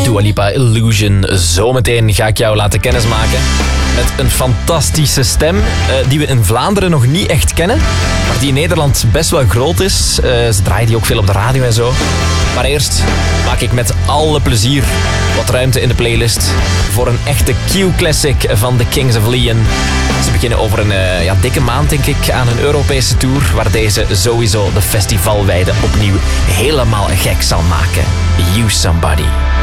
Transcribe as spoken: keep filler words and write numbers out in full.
Dua Lipa Illusion. Zometeen ga ik jou laten kennismaken met een fantastische stem uh, die we in Vlaanderen nog niet echt kennen, maar die in Nederland best wel groot is. Uh, ze draaien die ook veel op de radio en zo. Maar eerst maak ik met alle plezier wat ruimte in de playlist voor een echte Q-classic van The Kings of Leon. Ze beginnen over een uh, ja, dikke maand, denk ik, aan een Europese tour waar deze sowieso de festivalweide opnieuw helemaal gek zal maken. You Somebody.